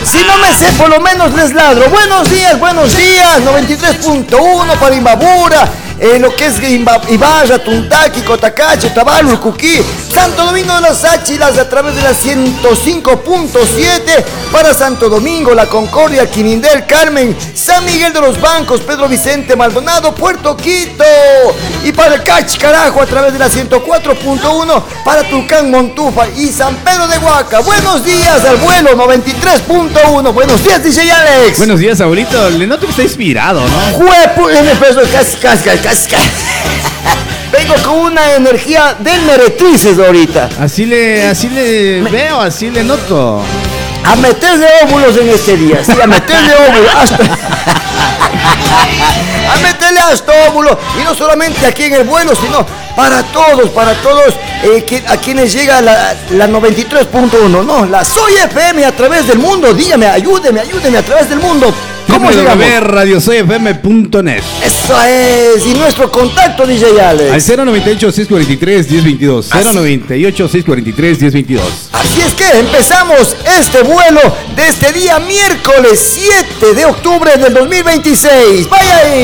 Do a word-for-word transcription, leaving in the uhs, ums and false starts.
Si no me sé, por lo menos les ladro. Buenos días, buenos días. noventa y tres punto uno para Imbabura. Eh, lo que es Imba, Ibarra, Tuntaqui, Cotacache, Tabalu, Cuquí, Santo Domingo de las Áchilas a través de la ciento cinco punto siete para Santo Domingo, La Concordia, Quinindel, Carmen, San Miguel de los Bancos, Pedro Vicente, Maldonado, Puerto Quito, y para el Cach Carajo a través de la ciento cuatro punto uno para Tulcán, Montufa y San Pedro de Huaca. Buenos días al vuelo noventa y tres punto uno. Buenos días, D J Alex. Buenos días, abuelito. Le noto que está inspirado, ¿no? Juepu, me peso casi, casi, casi. Vengo con una energía de meretrices ahorita. Así le, así le Me... veo, así le noto. A meterle óvulos en este día, sí, a meterle óvulos hasta... a meterle hasta óvulos. Y no solamente aquí en el vuelo, sino para todos, para todos eh, que, a quienes llega la, la noventa y tres punto uno, no, la Soy F M a través del mundo. Dígame, ayúdeme, ayúdeme a través del mundo. ¿Cómo llegamos? radio soy f m punto net. Eso es. Y nuestro contacto, D J Alex. Al cero noventa y ocho, seiscientos cuarenta y tres, diez veintidós. cero noventa y ocho, seiscientos cuarenta y tres, diez veintidós. Así es que empezamos este vuelo de este día miércoles siete de octubre del dos mil veintiséis. Vaya ahí.